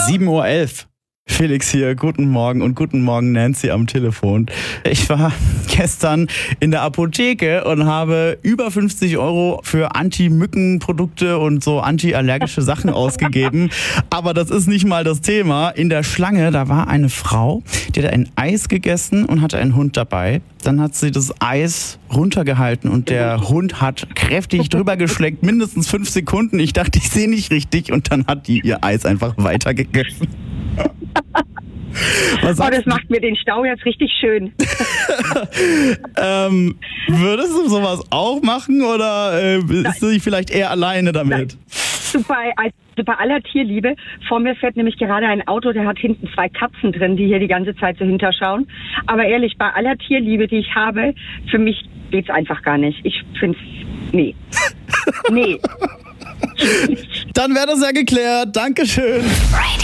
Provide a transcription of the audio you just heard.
7:11 Uhr. Felix hier, guten Morgen und guten Morgen Nancy am Telefon. Ich war gestern in der Apotheke und habe über 50 € für Anti-Mücken-Produkte und so anti-allergische Sachen ausgegeben. Aber das ist nicht mal das Thema. In der Schlange, da war eine Frau, die hat ein Eis gegessen und hatte einen Hund dabei. Dann hat sie das Eis runtergehalten und der Hund hat kräftig drüber geschleckt, mindestens 5 Sekunden. Ich dachte, ich sehe nicht richtig und dann hat die ihr Eis einfach weitergegessen. Das macht mir den Stau jetzt richtig schön. Würdest du sowas auch machen oder bist du vielleicht eher alleine damit? Bei aller Tierliebe. Vor mir fährt nämlich gerade ein Auto, der hat hinten 2 Katzen drin, die hier die ganze Zeit so hinterschauen. Aber ehrlich, bei aller Tierliebe, die ich habe, für mich geht's einfach gar nicht. Ich find's, nee. Nee. Dann wäre das ja geklärt. Dankeschön.